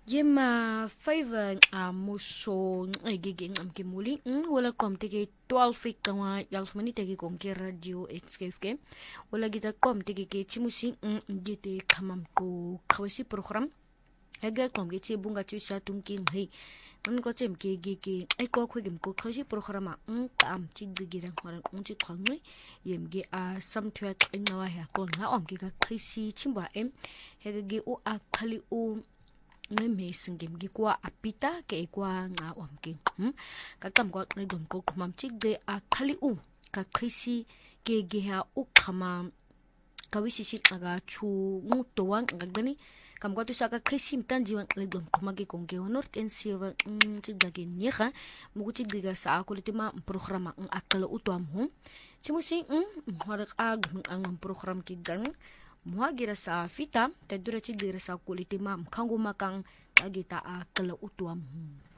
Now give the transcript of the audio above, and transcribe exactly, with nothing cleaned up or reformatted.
Yema favor a muso egege ngamke muli wala kom tege twelve fik kawa yalfmani tege konke radio xkfk wala gita kom tege ke chimusi ngite kamam ko kawasi program ega kom ge che bunga chu sa tungkin hei un ko chem ke ge ke ai ko khogem ko kawasi programa un kam chi ge ran khoran un chi khangwe yem ge a sam thwa ngawa ha ko na om ge ga khisi chimba em hege ge o a khali o ngay may singim gi kwa apita ke kwa nga omke hm kakam kwa ngay dom ko kumam chik de a khali u ka krisi ke ge ha u khama kawisi sit aga chu mu to wang ngagani kam kwa tu sa ka krisi mtan jiwan ngay dom kuma ge kongge honor ken siwa chik da ge nyeha mugu chik diga sa akulitima programa ng akala utuam hu chimusi hm harak ag ang program ki gang mua gira sa fita tadura ci gira sa kulitima mkangu makang agita a kala utuam